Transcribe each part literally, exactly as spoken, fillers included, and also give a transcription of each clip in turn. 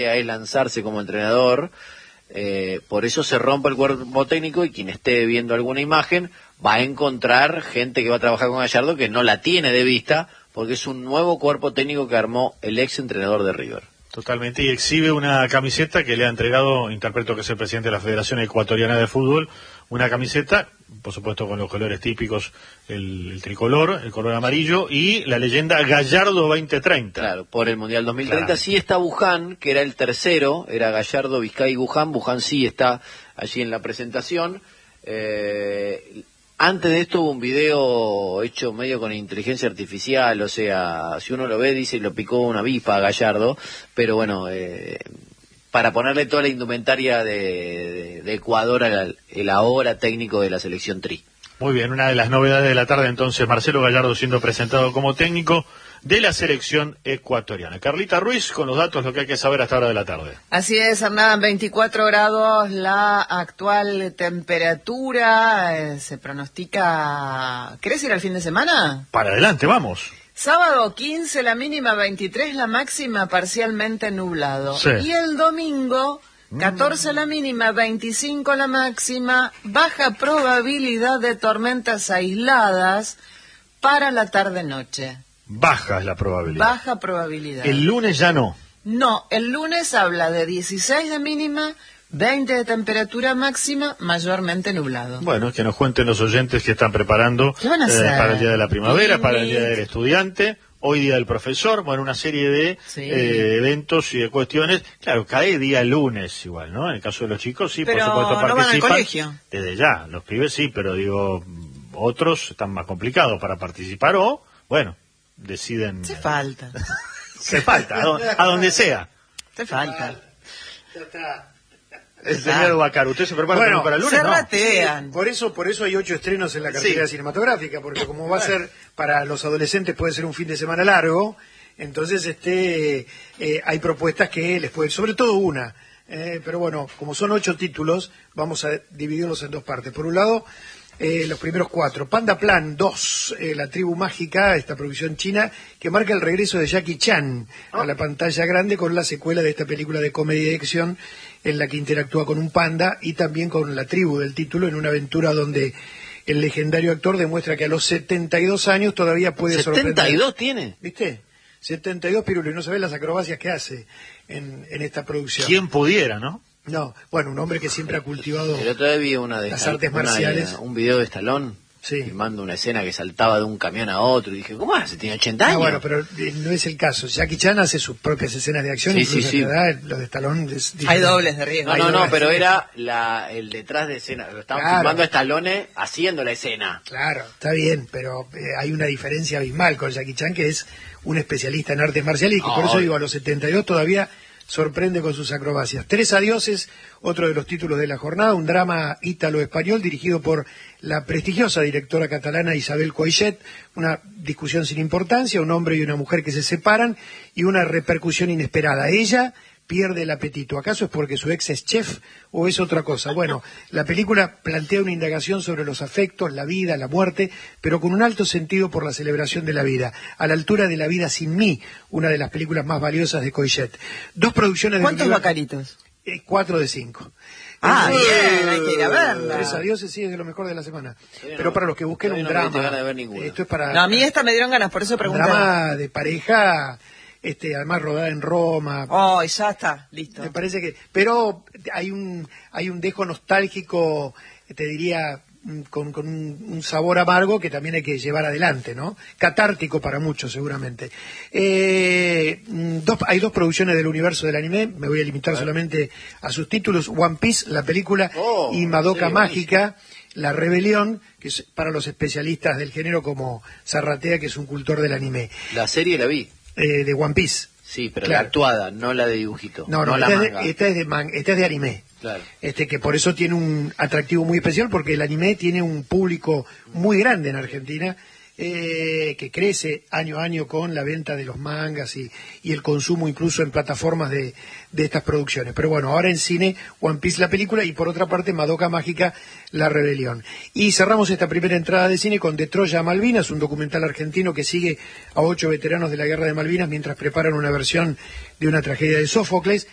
es lanzarse como entrenador, eh, por eso se rompe el cuerpo técnico, y quien esté viendo alguna imagen va a encontrar gente que va a trabajar con Gallardo que no la tiene de vista, porque es un nuevo cuerpo técnico que armó el ex entrenador de River. Totalmente, y exhibe una camiseta que le ha entregado, interpreto que es el presidente de la Federación Ecuatoriana de Fútbol, una camiseta, por supuesto con los colores típicos, el, el tricolor, el color amarillo, y la leyenda Gallardo veinte treinta. Claro, por el Mundial dos mil treinta. Claro. Sí está Buján, que era el tercero, era Gallardo, Vizcay y Buján. Buján sí está allí en la presentación. Eh, antes de esto hubo un video hecho medio con inteligencia artificial, o sea, si uno lo ve dice lo picó una avispa a Gallardo, pero bueno, eh, para ponerle toda la indumentaria de, de, de Ecuador al el ahora técnico de la selección Tri. Muy bien, una de las novedades de la tarde entonces, Marcelo Gallardo siendo presentado como técnico de la selección ecuatoriana. Carlita Ruiz con los datos, lo que hay que saber hasta ahora de la tarde. Así es, Hernán, veinticuatro grados la actual temperatura, eh, se pronostica... ¿Querés ir al fin de semana? Para adelante, vamos. Sábado quince la mínima, veintitrés la máxima, parcialmente nublado. Sí. Y el domingo catorce la mínima, veinticinco la máxima, baja probabilidad de tormentas aisladas para la tarde-noche. Baja es la probabilidad. Baja probabilidad. El lunes ya no. No, el lunes habla de dieciséis de mínima, veinte de temperatura máxima, mayormente nublado. Bueno, es que nos cuenten los oyentes que están preparando ¿Qué van a hacer? Eh, para el Día de la Primavera, Picnic. para el Día del Estudiante, hoy Día del Profesor, bueno, una serie de Sí. eh, eventos y de cuestiones. Claro, cae día lunes igual, ¿no? En el caso de los chicos, sí, Pero por supuesto, no van al participan. colegio. Desde ya, los pibes sí, pero digo, otros están más complicados para participar o, bueno, deciden... Se falta. Se falta, a, do a donde sea. Se falta. Ya está. El señor Bacar, ¿usted se prepara Bueno, para el lunes? Se No. ratean. Por eso, por eso hay ocho estrenos en la cartelera Sí. cinematográfica, porque como va a ser para los adolescentes puede ser un fin de semana largo, entonces este eh, hay propuestas que les pueden, sobre todo una, eh, pero bueno, como son ocho títulos, vamos a dividirlos en dos partes. Por un lado, eh, los primeros cuatro. Panda Plan dos, eh, la tribu mágica, esta producción china, que marca el regreso de Jackie Chan a la pantalla grande con la secuela de esta película de comedia y acción en la que interactúa con un panda y también con la tribu del título, en una aventura donde el legendario actor demuestra que a los setenta y dos años todavía puede sorprender. ¿setenta y dos tiene? ¿Viste? setenta y dos, Pirulo, y no sabés las acrobacias que hace en, en esta producción. ¿Quién pudiera, no? No, bueno, un hombre que siempre ha cultivado El otro día vi una de las Estal- artes una- marciales. un video de Stallone, Sí. filmando una escena que saltaba de un camión a otro, y dije, ¿cómo hace? Tiene ochenta Ah, años. bueno, pero eh, no es el caso. Jackie Chan hace sus propias escenas de acción, Sí, incluso sí, sí. a esta edad, los de Stallone es Hay diferente. dobles de riesgo. No, Hay no, no, dobles, pero sí. era la, el detrás de escena. Lo estaban Claro. filmando a Stallone haciendo la escena. Claro, está bien, pero eh, hay una diferencia abismal con Jackie Chan, que es un especialista en artes marciales y que Oh, por eso obvio. digo, a los setenta y dos todavía sorprende con sus acrobacias. Tres adioses, otro de los títulos de la jornada, un drama ítalo-español dirigido por la prestigiosa directora catalana Isabel Coixet, una discusión sin importancia, un hombre y una mujer que se separan y una repercusión inesperada. Ella pierde el apetito. ¿Acaso es porque su ex es chef o es otra cosa? Bueno, la película plantea una indagación sobre los afectos, la vida, la muerte, pero con un alto sentido por la celebración de la vida, a la altura de La vida sin mí, una de las películas más valiosas de Coixet. Dos producciones de ¿Cuántos bacaritos? Eh, cuatro de cinco. Ah, Eh, bien, hay que ir a verla. Tres adioses, sí, es de lo mejor de la semana. Todavía Pero no- para los que busquen un todavía no me diste drama, ganas de ver ninguna. esto es para... No, a mí esta me dieron ganas, por eso un pregunté. drama de pareja, este, además rodada en Roma. Oh, ya está, listo. Me parece que, pero hay un hay un dejo nostálgico, te diría, mm, con, con un, un sabor amargo que también hay que llevar adelante, ¿no? Catártico para muchos, seguramente. Eh, mm, dos, hay dos producciones del universo del anime, me voy a limitar solamente a sus títulos: One Piece, la película, Oh, y Madoka sí, Mágica, La Rebelión, que es para los especialistas del género como Zarratea, que es un cultor del anime, La serie la vi. eh, de One Piece. Sí, pero Claro. la actuada, no la de dibujito. No, no, la esta, es manga. de, esta es de man- esta es de anime. Claro. Este, que por eso tiene un atractivo muy especial, porque el anime tiene un público muy grande en Argentina, eh, que crece año a año con la venta de los mangas y, y el consumo incluso en plataformas de, de estas producciones. Pero bueno, ahora en cine, One Piece la película, y por otra parte Madoka Mágica, La Rebelión. Y cerramos esta primera entrada de cine con De Troya a Malvinas, un documental argentino que sigue a ocho veteranos de la Guerra de Malvinas mientras preparan una versión de una tragedia de Sófocles.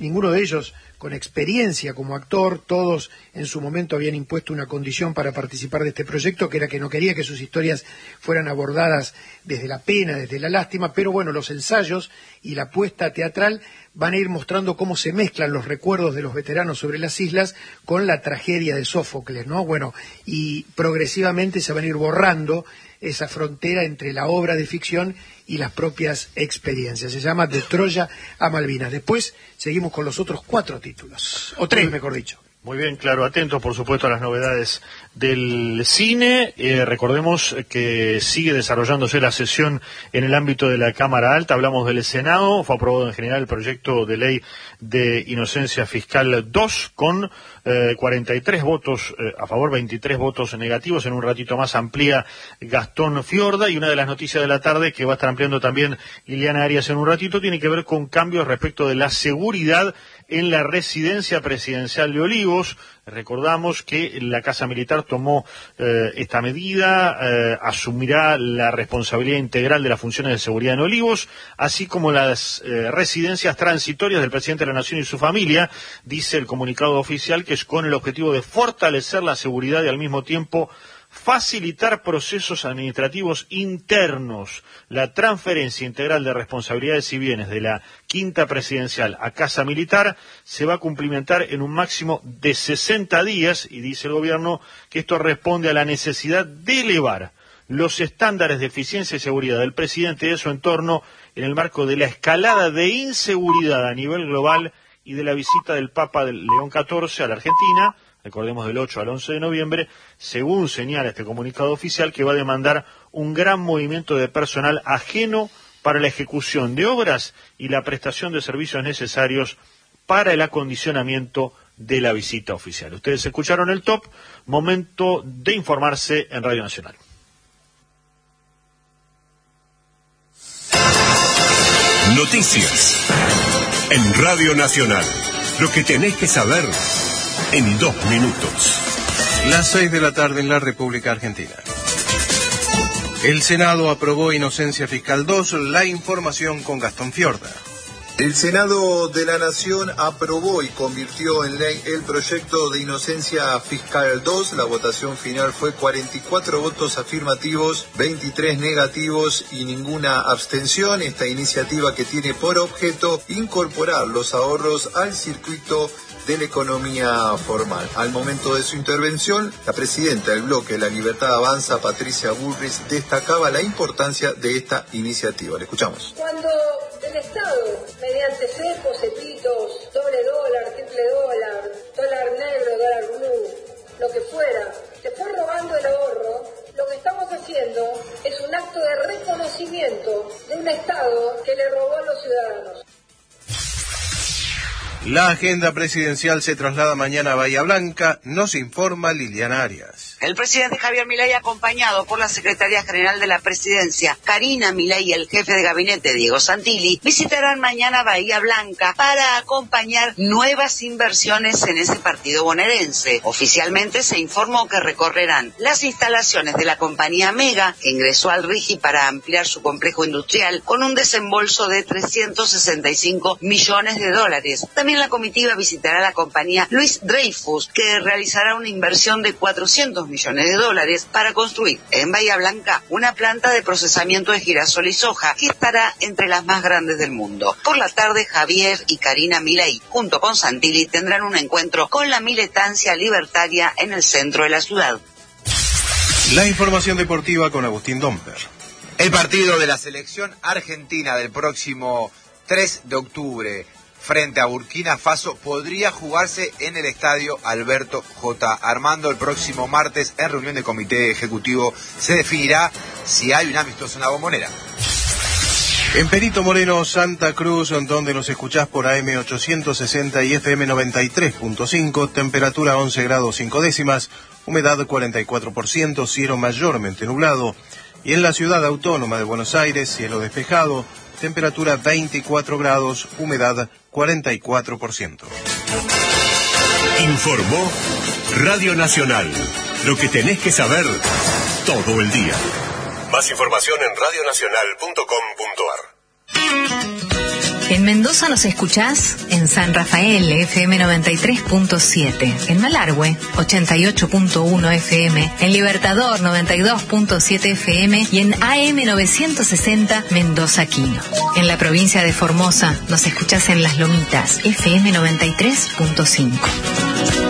ninguno de ellos con experiencia como actor, todos en su momento habían impuesto una condición para participar de este proyecto, que era que no quería que sus historias fueran abordadas desde la pena, desde la lástima, pero bueno, los ensayos y la puesta teatral van a ir mostrando cómo se mezclan los recuerdos de los veteranos sobre las islas con la tragedia de Sófocles, ¿no? Bueno, y progresivamente se van a ir borrando esa frontera entre la obra de ficción y las propias experiencias. Se llama De Troya a Malvinas. Después seguimos con los otros cuatro títulos, o tres, mejor dicho. Muy bien, claro, atentos por supuesto a las novedades del cine. Eh, recordemos que sigue desarrollándose la sesión en el ámbito de la Cámara Alta. Hablamos del Senado, fue aprobado en general el proyecto de ley de inocencia fiscal dos con eh, cuarenta y tres votos eh, a favor, veintitrés votos negativos. En un ratito más amplía Gastón Fiorda, y una de las noticias de la tarde que va a estar ampliando también Liliana Arias en un ratito tiene que ver con cambios respecto de la seguridad en la residencia presidencial de Olivos. Recordamos que la Casa Militar tomó eh, esta medida, eh, asumirá la responsabilidad integral de las funciones de seguridad en Olivos, así como las eh, residencias transitorias del presidente de la Nación y su familia, dice el comunicado oficial, que es con el objetivo de fortalecer la seguridad y al mismo tiempo facilitar procesos administrativos internos. La transferencia integral de responsabilidades y bienes de la Quinta Presidencial a Casa Militar se va a cumplimentar en un máximo de sesenta días, y dice el gobierno que esto responde a la necesidad de elevar los estándares de eficiencia y seguridad del presidente y de su entorno en el marco de la escalada de inseguridad a nivel global y de la visita del Papa León catorce a la Argentina, recordemos del ocho al once de noviembre, según señala este comunicado oficial, que va a demandar un gran movimiento de personal ajeno para la ejecución de obras y la prestación de servicios necesarios para el acondicionamiento de la visita oficial. Ustedes escucharon el top, momento de informarse en Radio Nacional. Noticias en Radio Nacional. Lo que tenés que saber en dos minutos. Las seis de la tarde en la República Argentina. El Senado aprobó Inocencia Fiscal dos, la información con Gastón Fiorda. El Senado de la Nación aprobó y convirtió en ley el proyecto de Inocencia Fiscal dos. La votación final fue cuarenta y cuatro votos afirmativos, veintitrés negativos y ninguna abstención. Esta iniciativa, que tiene por objeto incorporar los ahorros al circuito de la economía formal. Al momento de su intervención, la presidenta del bloque La Libertad Avanza, Patricia Bullrich, destacaba la importancia de esta iniciativa. Le escuchamos. Cuando el Estado, mediante cepos, cepitos, doble dólar, triple dólar, dólar negro, dólar blue, lo que fuera, te fue robando el ahorro, lo que estamos haciendo es un acto de reconocimiento de un Estado que le robó a los ciudadanos. La agenda presidencial se traslada mañana a Bahía Blanca, nos informa Liliana Arias. El presidente Javier Milei, acompañado por la secretaria general de la presidencia, Karina Milei, y el jefe de gabinete, Diego Santilli, visitarán mañana Bahía Blanca para acompañar nuevas inversiones en ese partido bonaerense. Oficialmente se informó que recorrerán las instalaciones de la compañía Mega, que ingresó al RIGI para ampliar su complejo industrial con un desembolso de trescientos sesenta y cinco millones de dólares. También la comitiva visitará la compañía Luis Dreyfus, que realizará una inversión de cuatrocientos millones de dólares para construir en Bahía Blanca una planta de procesamiento de girasol y soja que estará entre las más grandes del mundo. Por la tarde, Javier y Karina Milei, junto con Santilli, tendrán un encuentro con la militancia libertaria en el centro de la ciudad. La información deportiva con Agustín Domper. El partido de la selección argentina del próximo tres de octubre frente a Burkina Faso podría jugarse en el estadio Alberto J. Armando. El próximo martes, en reunión de comité ejecutivo, se definirá si hay un amistoso en la Bombonera. En Perito Moreno, Santa Cruz, donde nos escuchás por A M ochocientos sesenta y F M noventa y tres punto cinco, temperatura once grados cinco décimas, humedad cuarenta y cuatro por ciento, cielo mayormente nublado. Y en la ciudad autónoma de Buenos Aires, cielo despejado, temperatura veinticuatro grados, humedad cuarenta y cuatro por ciento. Informó Radio Nacional. Lo que tenés que saber todo el día. Más información en radio nacional punto com punto a r. En Mendoza nos escuchás en San Rafael, F M noventa y tres punto siete. En Malargüe, ochenta y ocho punto uno F M. En Libertador, noventa y dos punto siete F M. Y en A M novecientos sesenta, Mendoza Quino. En la provincia de Formosa nos escuchás en Las Lomitas, F M noventa y tres punto cinco.